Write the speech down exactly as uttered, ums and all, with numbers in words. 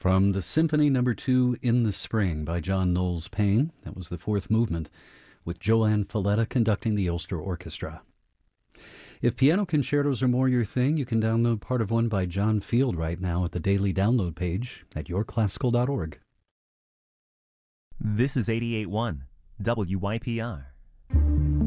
From the Symphony Number Two in the Spring by John Knowles Payne. That was the fourth movement, with Joanne Falletta conducting the Ulster Orchestra. If piano concertos are more your thing, you can download part of one by John Field right now at the daily download page at your classical dot org. This is eighty-eight point one W Y P R.